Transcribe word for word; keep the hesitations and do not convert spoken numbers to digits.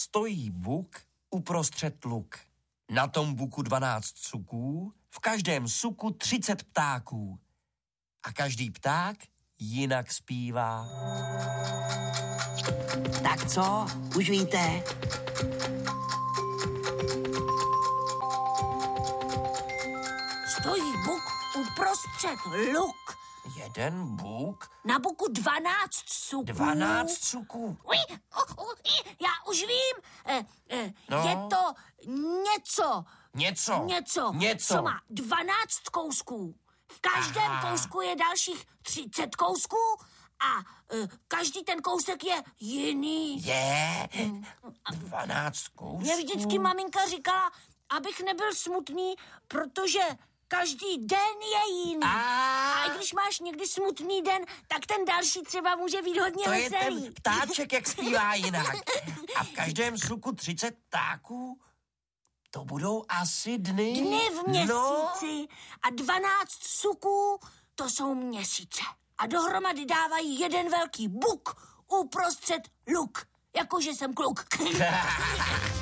Stojí buk uprostřed luk. Na tom buku dvanáct suků, v každém suku třicet ptáků. A každý pták jinak zpívá. Tak co, už víte? Stojí buk uprostřed luk. Jeden buk, Na buku dvanáct suků. dvanáct suků. Uj, uh, uh, já už vím. Eh, eh, No. Je to něco. Něco. Něco. Něco. Co má dvanáct kousků. V každém Aha. kousku je dalších třicet kousků a eh, každý ten kousek je jiný. Je, dvanáct kousků. Mě vždycky maminka říkala, abych nebyl smutný, protože každý den je jiný. A A i když máš někdy smutný den, tak ten další třeba může být hodně to je veselý. ten ptáček, jak zpívá jinak. A v každém suku třicet ptáků? To budou asi dny. Dny v měsíci No. a dvanáct suků, to jsou měsíce. A dohromady dávají jeden velký buk uprostřed luk. Jakože jsem kluk.